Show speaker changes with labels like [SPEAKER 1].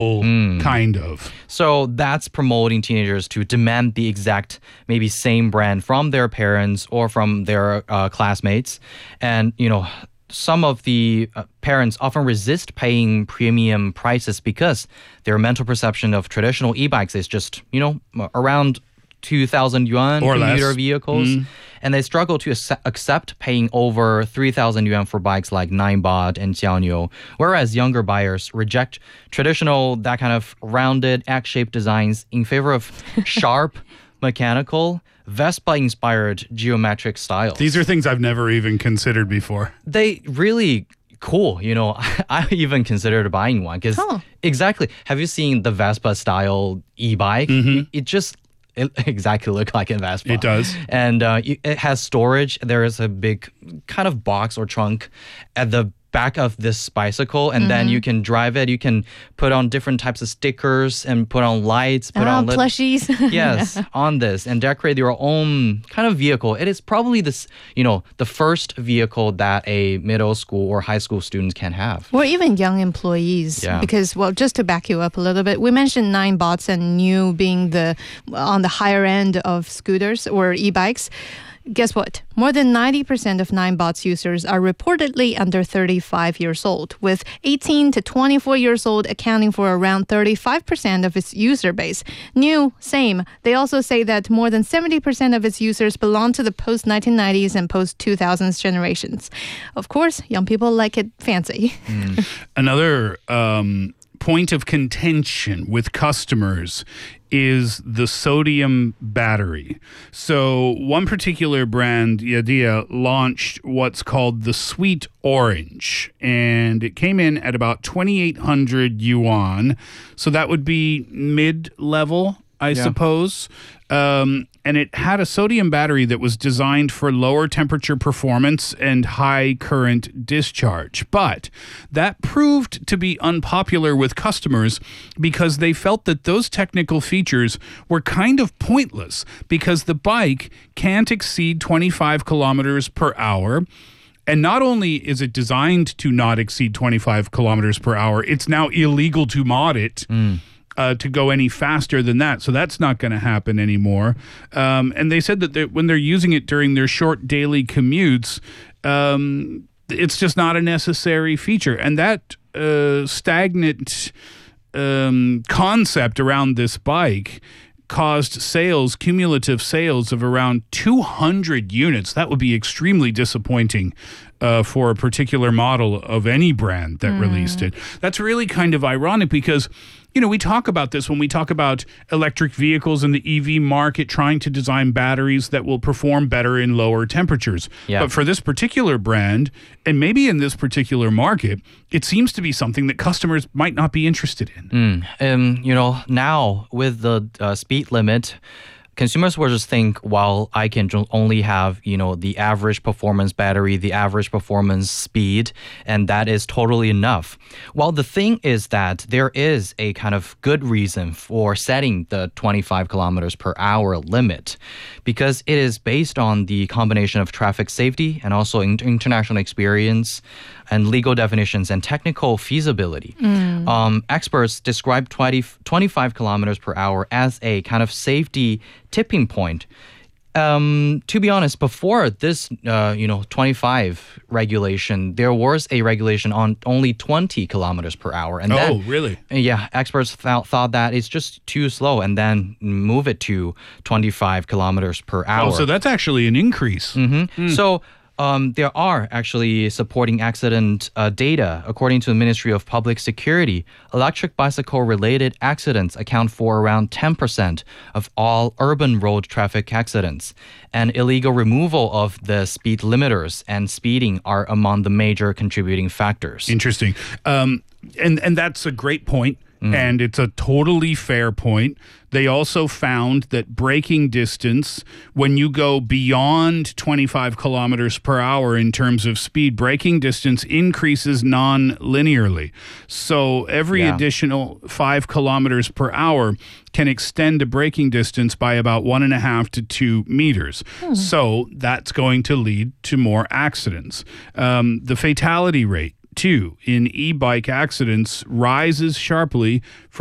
[SPEAKER 1] kind of.
[SPEAKER 2] So that's promoting teenagers to demand the exact, maybe same brand from their parents or from their classmates. And, some of the parents often resist paying premium prices because their mental perception of traditional e-bikes is just, around 2,000 yuan
[SPEAKER 1] or
[SPEAKER 2] commuter
[SPEAKER 1] less.
[SPEAKER 2] vehicles. And they struggle to accept paying over 3,000 yuan for bikes like Ninebot and Xiaoniu, whereas younger buyers reject traditional, that kind of rounded, egg-shaped designs in favor of sharp, mechanical, Vespa-inspired geometric styles.
[SPEAKER 1] These are things I've never even considered before.
[SPEAKER 2] They really cool. I even considered buying one because exactly. Have you seen the Vespa style e-bike? It exactly look like a Vespa.
[SPEAKER 1] It does.
[SPEAKER 2] And it has storage. There is a big kind of box or trunk at the back of this bicycle, and then you can drive it. You can put on different types of stickers and put on lights, put on
[SPEAKER 3] plushies.
[SPEAKER 2] Yes, on this, and decorate your own kind of vehicle. It is probably this, the first vehicle that a middle school or high school students can have.
[SPEAKER 3] Or even young employees.
[SPEAKER 2] Yeah.
[SPEAKER 3] Because, just to back you up a little bit, we mentioned Ninebots and Niu being on the higher end of scooters or e-bikes. Guess what? More than 90% of Ninebots users are reportedly under 35 years old, with 18 to 24 years old accounting for around 35% of its user base. Niu, same. They also say that more than 70% of its users belong to the post-1990s and post-2000s generations. Of course, young people like it fancy.
[SPEAKER 1] Another point of contention with customers is the sodium battery. So one particular brand, Yadea, launched what's called the Sweet Orange, and it came in at about 2,800 yuan. So that would be mid-level, I suppose. And it had a sodium battery that was designed for lower temperature performance and high current discharge. But that proved to be unpopular with customers because they felt that those technical features were kind of pointless because the bike can't exceed 25 kilometers per hour. And not only is it designed to not exceed 25 kilometers per hour, it's now illegal to mod it. To go any faster than that. So that's not going to happen anymore. And they said that when they're using it during their short daily commutes, it's just not a necessary feature. And that stagnant concept around this bike caused cumulative sales of around 200 units. That would be extremely disappointing for a particular model of any brand that released it. That's really kind of ironic because we talk about this when we talk about electric vehicles and the EV market trying to design batteries that will perform better in lower temperatures.
[SPEAKER 2] Yeah.
[SPEAKER 1] But for this particular brand, and maybe in this particular market, it seems to be something that customers might not be interested in.
[SPEAKER 2] Now with the speed limit, consumers will just think, well, I can only have, the average performance battery, the average performance speed, and that is totally enough. Well, the thing is that there is a kind of good reason for setting the 25 kilometers per hour limit because it is based on the combination of traffic safety and also international experience and legal definitions and technical feasibility. Experts describe 25 kilometers per hour as a kind of safety tipping point. To be honest, before this, 25 regulation, there was a regulation on only 20 kilometers per hour. And
[SPEAKER 1] really?
[SPEAKER 2] Yeah, experts thought that it's just too slow and then move it to 25 kilometers per hour.
[SPEAKER 1] Oh, so that's actually an increase.
[SPEAKER 2] So there are actually supporting accident data. According to the Ministry of Public Security, electric bicycle-related accidents account for around 10% of all urban road traffic accidents. And illegal removal of the speed limiters and speeding are among the major contributing factors.
[SPEAKER 1] Interesting. And that's a great point. And it's a totally fair point. They also found that braking distance, when you go beyond 25 kilometers per hour in terms of speed, braking distance increases non-linearly. So every additional 5 kilometers per hour can extend a braking distance by about 1.5 to 2 meters. So that's going to lead to more accidents. The fatality rate too in e-bike accidents rises sharply